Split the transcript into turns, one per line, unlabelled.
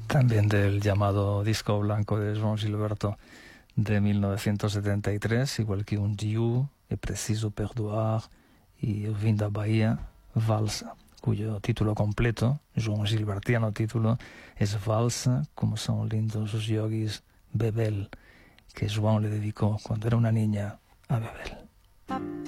también del llamado disco blanco de Joan Gilberto de 1973, igual que Un Diu, É Preciso Perdoar y Vim da Bahía, Valsa, cuyo título completo, Joan Gilbertiano título, es Valsa, como son lindos los yogis, Bebel, que Joan le dedicó cuando era una niña a Bebel.